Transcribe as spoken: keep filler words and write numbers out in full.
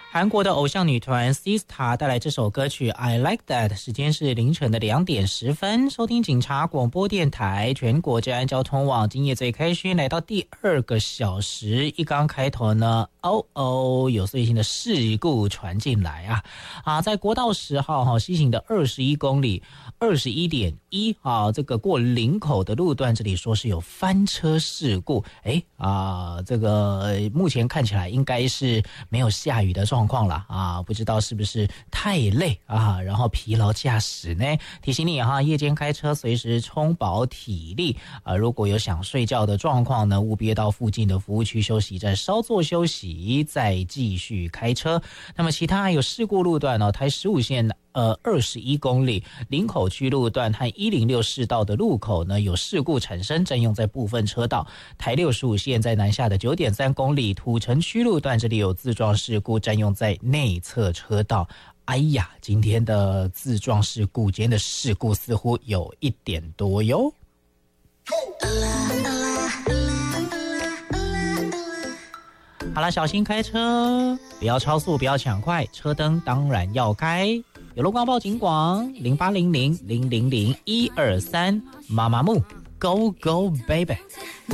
韩国的偶像女团 Sistar 带来这首歌曲 I Like That， 时间是凌晨的两点十分，收听警察广播电台全国治安交通网，今夜最开心来到第二个小时，一刚开头呢，哦哦，有最新的事故传进来啊啊，在国道十号哈西行的二十一公里二十一点一啊，这个过林口的路段，这里说是有翻车事故，哎啊，这个目前看起来应该是没有下雨的状况。状况了啊，不知道是不是太累啊，然后疲劳驾驶呢？提醒你哈，夜间开车随时充饱体力啊。如果有想睡觉的状况呢，务必到附近的服务区休息站稍作休息，再继续开车。那么其他还有事故路段呢，台十五线呃，二十一公里林口区路段和一零六市道的路口呢有事故产生，占用在部分车道。台六十五线在南下的九点三公里土城区路段，这里有自撞事故，占用在内侧车道。哎呀，今天的自撞事故，今天的事故似乎有一点多哟。好了，小心开车，不要超速，不要抢快，车灯当然要开。有路光报警广零八零零零零零一二三，妈妈木 Go Go Baby。